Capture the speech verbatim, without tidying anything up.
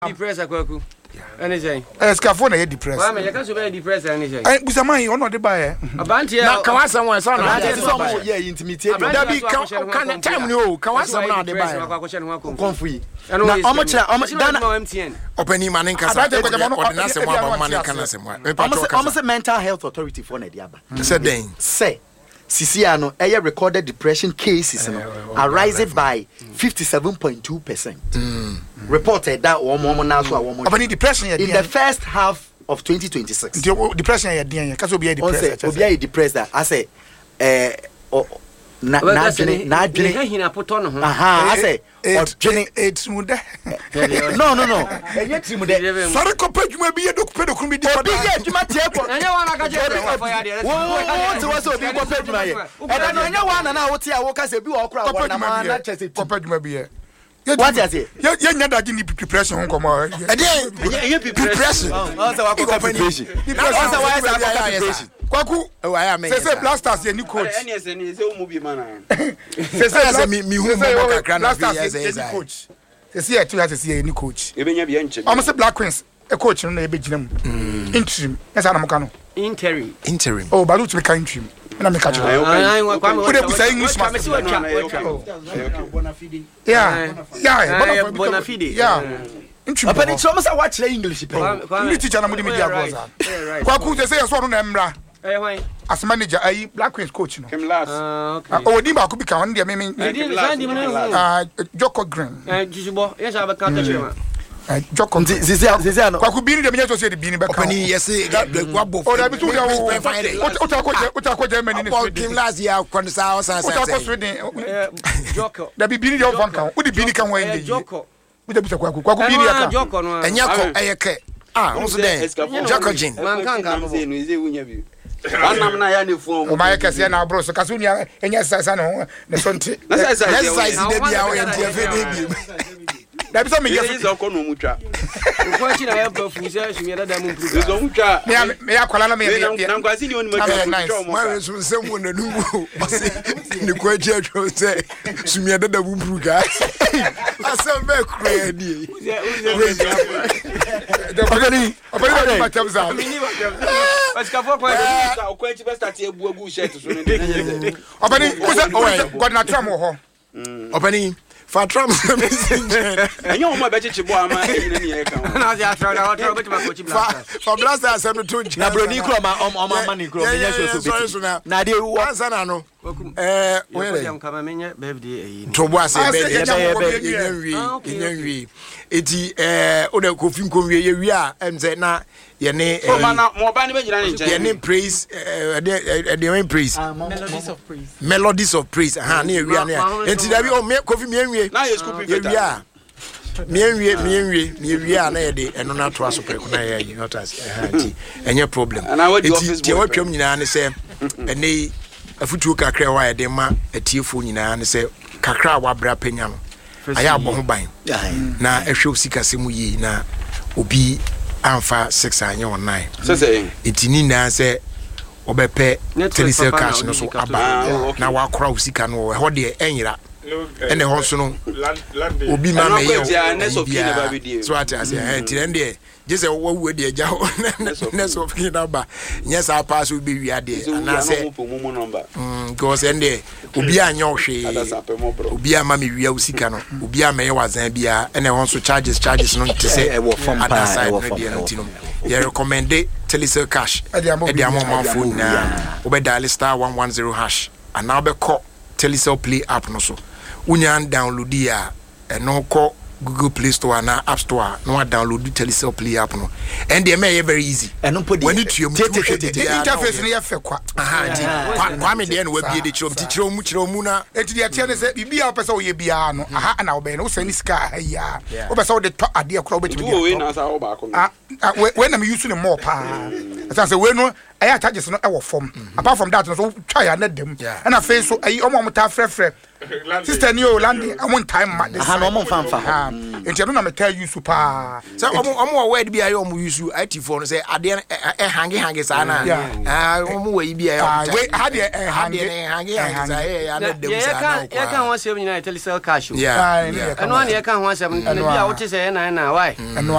Depressed kwaku. Anything. Eh scafo na ye depressed. Wa me yaka so be depressed anything. Eh busaman yi ono de ba ye. Abanti na ka wasam won so na de so mo ye intimidate. Da bi ka ka time ni o ka wasam na de ba ye. Konfu yi. Na omo kira omo dana opani manin kasa. Ordinance mo aba manin kana se mo. Omo say mental health authority for na de aba. Say den. Say Sisia no aya recorded depression cases no arising by fifty-seven point two percent. Mm. Reported that one more now so one more. Depression in the first half of twenty twenty-six. Depression ya den cause obi depressed. Obi are depressed that I say eh na na dwene na dwene hina poto no ho. Aha I say dwene etmuda. No no no. Enye trimude. Sorry ko pedwuma bi ye do pedokun bi di obi ye dwuma tie ko. Enye wa na ka je for ya de. Wo ti wo so obi ko pedwuma ye. E da no enye wa na na wo tie a wo ka se bi wo kra wo na ma na chese ko pedwuma bi ye. What is it? Ye ye nya da gini depression ho komo. E dey ye depression. O se wa ko depression. Depression se wa sa ko depression. Kwaku say say blasters ye ni coach. Any say ni say o mu bi mana. Say say me me hu mo kakra na blasters ye ni coach. Say say two has say ye ni coach. E benya bi enche. Am say Black Queens e coach no na e be gina mu. Interim. Yes na mo ka no. Interim. Interim. Oh, balu to me ka interim. Na me ka jo. Put up say English man. Yeah. Yeah, Bonafide. Yeah. Interim. But it's almost a watch English. Ni teacher na mo di media brother. Kwaku say say so no na emra. Eh why? As manager ay Black Queens coach no. Kim last. Ah okay. Oh, di ba ko bi ka on dia me me. Ah, Joko Green. Eh Jisubo. Yes I be ka tell you. Joko. Zizia Zizia no. Kwaku bi ni dia me so say di bi ni be ka. Opani yes gwa bo. Oh, da bi tu ya wo. O ta ko o ta ko Germany ni. Kim last year konsa o san san. O ta ko Sweden. Joko. Da bi bi ni dia van kan. O di bi ni kan wan dey. Joko. O da bi ta Kwaku. Kwaku bi ni ya kan. Joko no. Enya ko eyeke. Ah, onso den. Joko Jin. Man kan kan say no say wunya bi. Anam na ya ne fo o ma yake se na bro so kaso nya enya sasa no ne so nti na sasa exercise dey bia o enti afi dey bi da bi so me ye so ko no mutwa ko chi na ya ba fu se su me da da mu mpru so mutwa me me ya kwala na me me na kwasi ni oni mutwa ma we so se mu na nubu ni ko chi atwo se su me da da mu mpru ga asem be kra di da bagani opani da matam za parce que faut quoi ça o ko chi be start ebu egu shirt so ne opani ko se o god na tram ho opani fa tram messenger enye o ma be chichi bo ama e ni e kan na ya tra na o tra be ma ko chi blast fa blast asem no to na bro ni kro ma o ma ma ni kro me nya so so be na de wo ansa na no eh we am kama menye birthday e to bo ase birthday ye nwi ye nwi eti eh o de kofi nkonwie ye wi a em ze na ye ne o ma na mo ba ne be jira ne nche ye ne praise eh de de praise melodies of praise melodies of praise ha na ye wi a na enti da bi o me kofi me nwie na ye school ye wi a me nwie me nwie me wi a na ye de eno na to aso preku na ye not as ha enti enye problem enti je watwam nyina ne se ene afutuo kakra wa ye de ma atiefo nyina ne se kakra wa bra panya no aya abo ho ban na ehwe osika se mu yi na obi amfa six anya online se se etini na se obepe telecell cash no so aba na wa kora osika no ho de enyira ene ho so no obi ma me ye so ati ase eh ti ende jese wo wo de eja ne so fi na ba nya sa pass obi wi ade na se mm because ende obi anya ohwe obi ama me wi osika no obi ama ye wazan bia ene ho so charges charges no te se e wo from pa e wo from no ye recommend telecell cash e dia mo ma phone na obe dial star one one zero hash and now be call telecell play app no so unya download ya eno ko Google Play Store na App Store no download the telecell play app no and they make it very easy eno podi when it you interface ni yafe kwa aha nti kwa me de no wa bie de chiro mti chiro mu chiro mu na enti de atia ne se bibia o pese o ye bia no aha na obe no so ni ska ya o pese o de to ade akura obetimi o we na sa o ba ko ah we na me use no more pa asa se we no aya charges no e wo form apart from that no so try ya na dem and afi so ayi omo mo ta frefre sister ni o landi amon time ma aha no mo fanfa ha enti no na me tell you super so omo omo word bia yo omo use I T phone say ade e hangi hangi sa na ah omo we bia yo we had e hangi hangi hangi sa e ya na dem sa na ya kan ho se nyina telecell cash yeah eno na ya kan ho se na bia wo te se na na why